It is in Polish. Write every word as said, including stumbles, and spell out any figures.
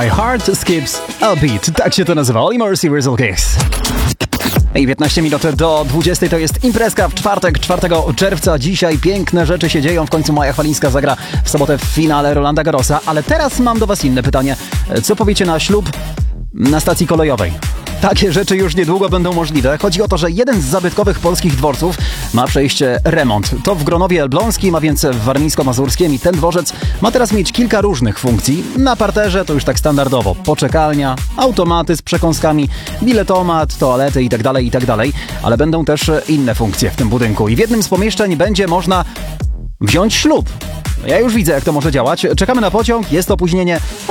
My Heart Skips a Beat. Tak się to nazywa. Only Mercy, Rizzle Kicks. I piętnaście minut do dwudziestej to jest imprezka w czwartek, czwartego czerwca. Dzisiaj piękne rzeczy się dzieją. W końcu Maja Chwalińska zagra w sobotę w finale Rolanda Garrosa. Ale teraz mam do was inne pytanie. Co powiecie na ślub na stacji kolejowej? Takie rzeczy już niedługo będą możliwe. Chodzi o to, że jeden z zabytkowych polskich dworców ma przejść remont. To w Gronowie Elbląskim, a więc w Warmińsko-Mazurskiem, i ten dworzec ma teraz mieć kilka różnych funkcji. Na parterze to już tak standardowo poczekalnia, automaty z przekąskami, biletomat, toalety itd., itd., ale będą też inne funkcje w tym budynku. I w jednym z pomieszczeń będzie można wziąć ślub. Ja już widzę, jak to może działać. Czekamy na pociąg, jest opóźnienie.